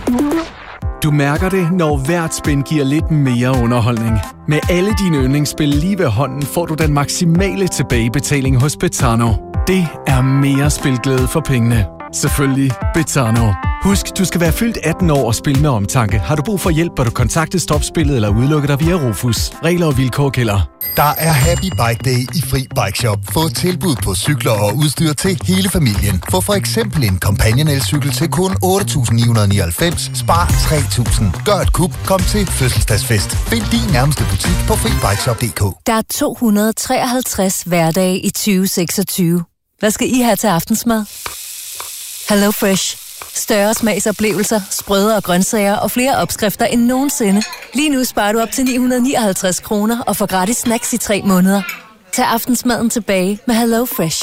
Du mærker det, når hvert spin giver lidt mere underholdning. Med alle dine yndlingsspil lige ved hånden får du den maksimale tilbagebetaling hos Betano. Det er mere spilglæde for pengene. Selvfølgelig Betano. Husk, du skal være fyldt 18 år og spille med omtanke. Har du brug for hjælp, bør du kontakte Stopspillet eller udelukke dig via Rufus. Regler og vilkår gælder. Der er Happy Bike Day i Fri Bike Shop. Få tilbud på cykler og udstyr til hele familien. Få for eksempel en Companion elcykel til kun 8.999. Spar 3.000. Gør et kup. Kom til fødselsdagsfest. Find din nærmeste butik på FriBikeShop.dk. Der er 253 hverdage i 2026. Hvad skal I have til aftensmad? Hello Fresh. Større smagsoplevelser, sprødere grøntsager og flere opskrifter end nogensinde. Lige nu sparer du op til 959 kroner og får gratis snacks i 3 måneder. Tag aftensmaden tilbage med Hello Fresh.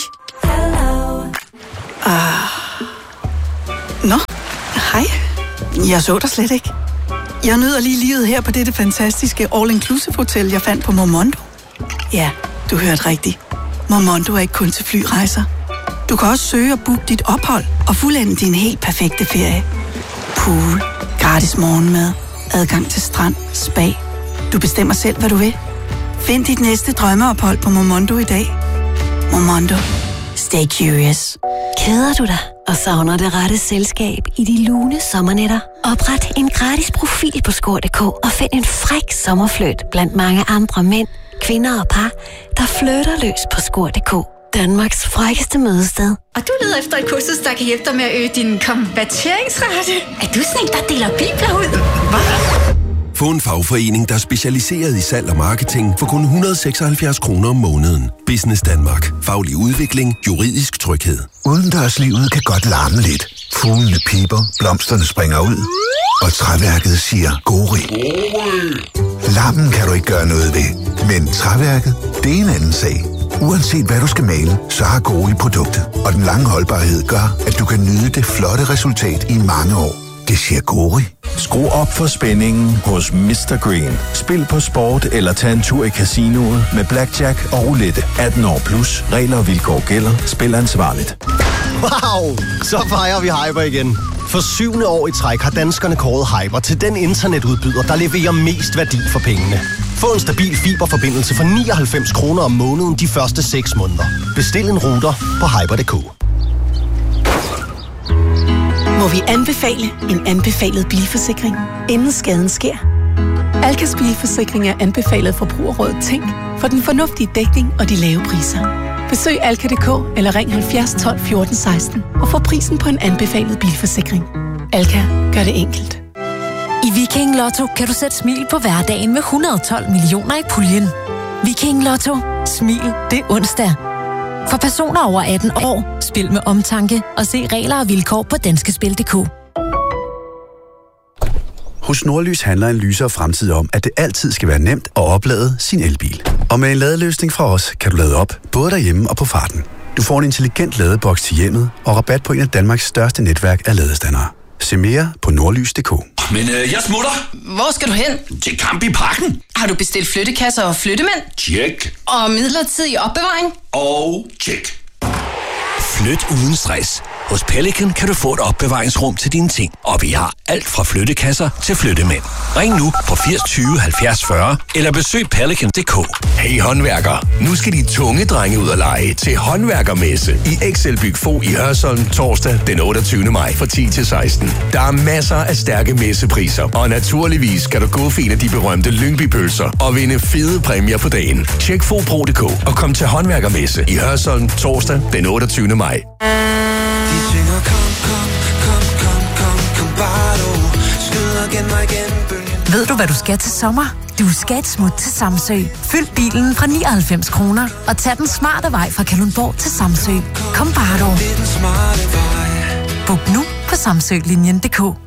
Nå, hej. Jeg så dig slet ikke. Jeg nyder lige livet her på dette fantastiske all-inclusive hotel, jeg fandt på Momondo. Ja, du hørte rigtigt. Momondo er ikke kun til flyrejser. Du kan også søge og booke dit ophold og fuldende din helt perfekte ferie. Pool, gratis morgenmad, adgang til strand, spa. Du bestemmer selv, hvad du vil. Find dit næste drømmeophold på Momondo i dag. Momondo. Stay curious. Keder du dig og savner det rette selskab i de lune sommernetter? Opret en gratis profil på Skor.dk og find en fræk sommerfløjt blandt mange andre mænd, kvinder og par, der flytter løs på Skor.dk. Danmarks frækkeste mødested. Og du leder efter et kursus, der kan hjælpe dig med at øge din konverteringsrate. Er du sådan en, der deler bibler ud? Hvad? Få en fagforening, der er specialiseret i salg og marketing for kun 176 kroner om måneden. Business Danmark. Faglig udvikling. Juridisk tryghed. Udendørslivet kan godt larme lidt. Fuglene piper, blomsterne springer ud, og træværket siger gori. Larmen kan du ikke gøre noget ved, men træværket, det er en anden sag. Uanset hvad du skal male, så har Gori produktet, og den lange holdbarhed gør, at du kan nyde det flotte resultat i mange år. Det siger Gori. Skru op for spændingen hos Mr. Green. Spil på sport eller tag en tur i casinoet med blackjack og roulette. 18 år plus. Regler og vilkår gælder. Spil ansvarligt. Wow! Så fejrer vi Hyper igen. For 7. år i træk har danskerne kåret Hyper til den internetudbyder, der leverer mest værdi for pengene. Få en stabil fiberforbindelse for 99 kroner om måneden de første 6 måneder. Bestil en router på hyper.dk. Må vi anbefale en anbefalet bilforsikring, inden skaden sker? Alkas bilforsikring er anbefalet Forbrugerrådet Tænk for den fornuftige dækning og de lave priser. Besøg alka.dk eller ring 70 12 14 16 og få prisen på en anbefalet bilforsikring. Alka gør det enkelt. I Viking Lotto kan du sætte smil på hverdagen med 112 millioner i puljen. Viking Lotto. Smil det er onsdag. For personer over 18 år, spil med omtanke og se regler og vilkår på danskespil.dk. Hos Nordlys handler en lysere fremtid om, at det altid skal være nemt at oplade sin elbil. Og med en ladeløsning fra os, kan du lade op, både derhjemme og på farten. Du får en intelligent ladeboks til hjemmet og rabat på en af Danmarks største netværk af ladestandere. Se mere på nordlys.dk. Men jeg smutter. Hvor skal du hen? Til Kamp i Parken. Har du bestilt flyttekasser og flyttemænd? Tjek. Og midlertidig opbevaring? Og tjek. Flyt uden stress. Hos Pelican kan du få et opbevaringsrum til dine ting. Og vi har alt fra flyttekasser til flyttemænd. Ring nu på 80 20 70 40 eller besøg pelican.dk. Hey håndværker, nu skal de tunge drenge ud og lege til håndværkermesse i Excel Byg Fo i Hørsholm torsdag den 28. maj fra 10 til 16. Der er masser af stærke messepriser, og naturligvis skal du gå fine de berømte Lyngby-pølser og vinde fede præmier på dagen. Tjek fopro.dk og kom til håndværkermesse i Hørsholm torsdag den 28. maj. De synger kom bare du skyder igen mig igen. Ved du, hvad du skal til sommer? Du skal et smut til Samsø. Fyld bilen fra 99 kroner og tag den smarte vej fra Kalundborg til Samsø. Kom bare du. Book nu på samsølinjen.dk.